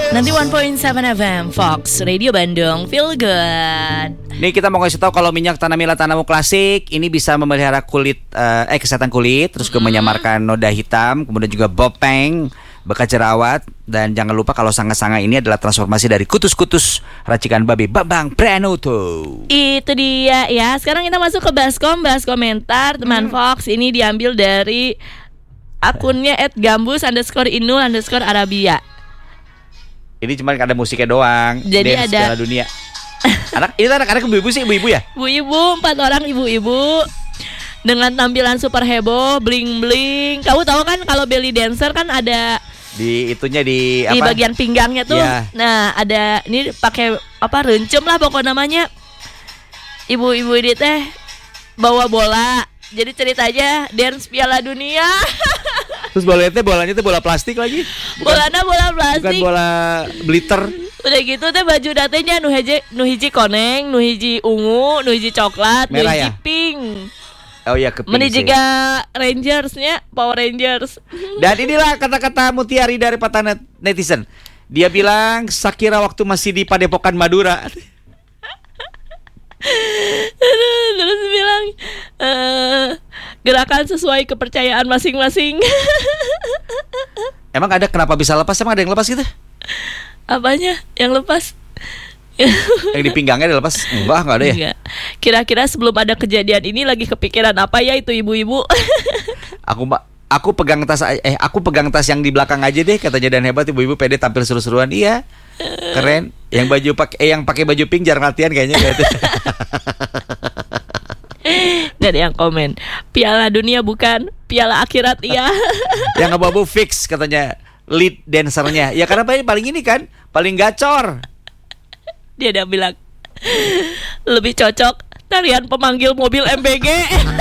91.7 FM Fox Radio Bandung, feel good. Nih kita mau kasih tahu kalau minyak Tanamila Tanamu Klasik ini bisa memelihara kesehatan kulit, terus menyamarkan noda hitam, kemudian juga bopeng, bekas jerawat, dan jangan lupa kalau sanga-sanga ini adalah transformasi dari kutus-kutus racikan babi Bambang Pranoto. Itu dia ya. Sekarang kita masuk ke bahas komentar teman Fox. Ini diambil dari akunnya @gambus_inu_arabia. Ini cuma ada musiknya doang. Jadi dance ada Piala Dunia. Anak-anak ibu-ibu sih, ibu-ibu ya? Ibu-ibu, 4 orang ibu-ibu dengan tampilan super heboh, bling-bling. Kamu tahu kan kalau belly dancer kan ada di itunya di bagian pinggangnya tuh. Yeah. Nah, ada ini pakai rencem lah pokok namanya. Ibu-ibu ini teh bawa bola. Jadi ceritanya dance Piala Dunia. Terus bolanya tuh bola plastik lagi. Bolanya bola plastik. Bukan bola glitter. Udah gitu teh baju datenya nu hiji koneng, nu hiji ungu, nu hiji coklat, nu hiji ya? pink. Oh iya, ke pink. Meni juga Rangersnya, Power Rangers. Dan inilah kata-kata mutiari dari patah netizen. Dia bilang Shakira waktu masih di Padepokan Madura. Terus bilang gerakan sesuai kepercayaan masing-masing. Emang ada kenapa bisa lepas? Emang ada yang lepas gitu? Apanya yang lepas? Yang di pinggangnya dilepas? Enggak ada ya? Enggak. Kira-kira sebelum ada kejadian ini lagi kepikiran apa ya itu ibu-ibu? Aku pegang tas yang di belakang aja deh katanya, dan hebat ibu-ibu pede tampil seru-seruan. Iya. Keren. Yang pakai baju pink jarang latihan kayaknya gitu. Dan yang komen, Piala Dunia bukan, Piala Akhirat iya. Yang abu-abu fix katanya lead dancernya. Ya karena paling ini kan, paling gacor. Dia udah bilang lebih cocok tarian pemanggil mobil MBG.